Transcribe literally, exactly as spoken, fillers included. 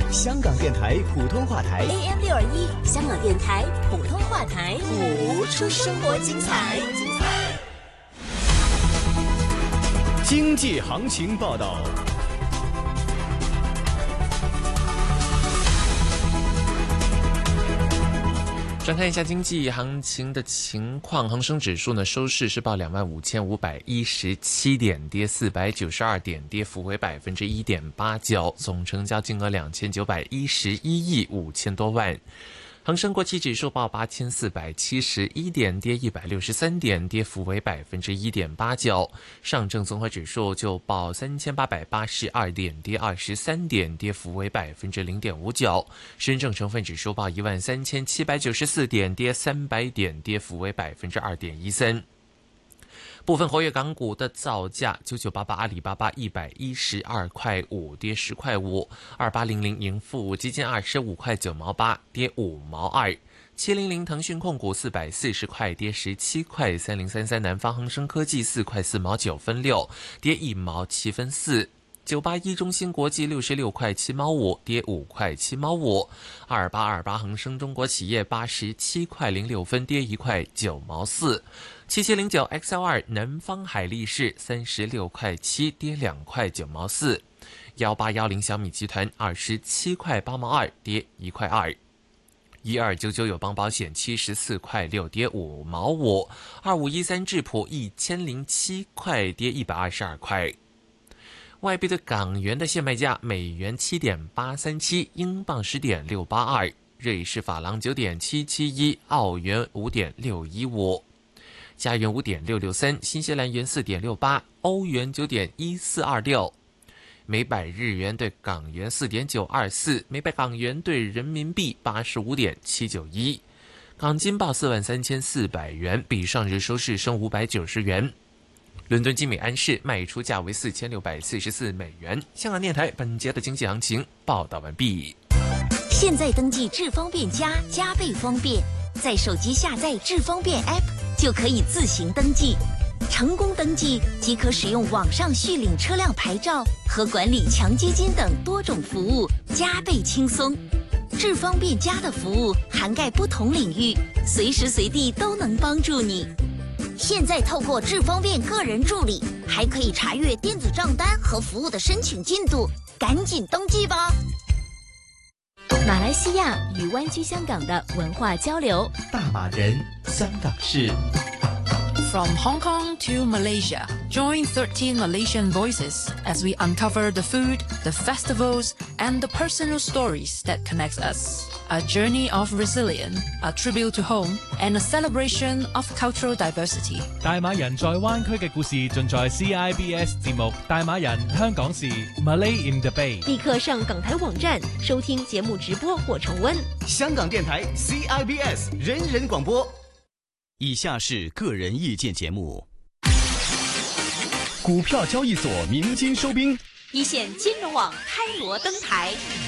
香港电台普通话台 A M 六二一，香港电台普通话台，谱出生活精彩。 经济行情报道。 转看一下经济行情的情况，恒生指数呢收市是报两万五千五百一十七点，跌四百九十二点，跌幅为百分之一点八九，总成交金额两千九百一十一亿五千多万。恒生国企指数报八千四百七十一点，跌一百六十三点，跌幅为百分之一点八九。上证综合指数就报三千八百八十二点，跌二十三点，跌幅为百分之零点五九。深证成分指数报一万三千七百九十四点，跌三百点，跌幅为百分之二点一三。部分活跃港股的造价：九九八八阿里巴巴一百一十二块五，跌十块五；二八零零盈富基金二十五块九毛八，跌五毛二；七零零腾讯控股四百四十块，跌十七块；三零三三南方恒生科技四块四毛九分六，跌一毛七分四。九八一中芯国际六十六块七毛五，跌五块七毛五；二八二八恒生中国企业八十七块零六分，跌一块九毛四；七七零九 X L 二南方海力士三十六块七，跌两块九毛四；幺八幺零小米集团二十七块八毛二，跌一块二；一二九九友邦保险七十四块六，跌五毛五；二五一三智普一千零七块，跌一百二十二块。外币对港元的现卖价：美元七点八三七，英镑十点六八二，瑞士法郎九点七七一，澳元五点六一五，加元五点六六三，新西兰元四点六八，欧元九点一四二六，每百日元对港元四点九二四，每百港元对人民币八十五点七九一。港金报四万三千四百元，比上日收市升五百九十元。伦敦金美安士卖出价为四千六百四十四美元。香港电台本节的经济行情报道完毕。 现在登记智方便加，加倍方便，在手机下载智方便 App 就可以自行登记，成功登记即可使用网上续领车辆牌照和管理强基金等多种服务，加倍轻松。智方便加的服务涵盖不同领域，随时随地都能帮助你。现在透过智方便个人助理，还可以查阅电子账单和服务的申请进度，赶紧登记吧。马来西亚与湾区香港的文化交流， 大马人香港事。 From Hong Kong to Malaysia, join thirteen Malaysian voices as we uncover the food, the festivals, and the personal stories that connect us. A journey of resilience, a tribute to home, and a celebration of cultural diversity. 大馬人在灣區嘅故事盡在 C I B S 節目《大馬人香港事》Malay in the Bay。 立刻上港台網站收聽節目直播或重溫。 香港電台 C I B S 人人廣播。以下是個人意見節目。股票交易所鳴金收兵， 一線金融網開鑼登台。